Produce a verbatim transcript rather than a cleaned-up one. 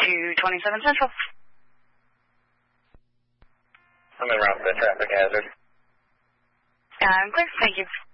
two twenty-seven Central. I'm in route for the traffic hazard. I'm clear. Thank you.